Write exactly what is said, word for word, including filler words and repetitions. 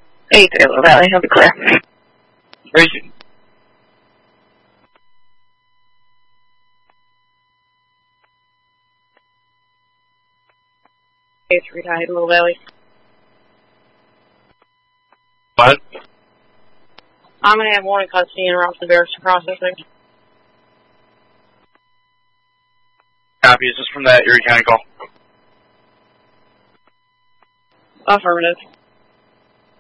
eighty-three, Little Valley, I'll be clear. Crazy. eighty-three, Tide, Little Valley. What? I'm going to have one in custody and route the bears to processing. Copy, is this from that Erie County call? Affirmative.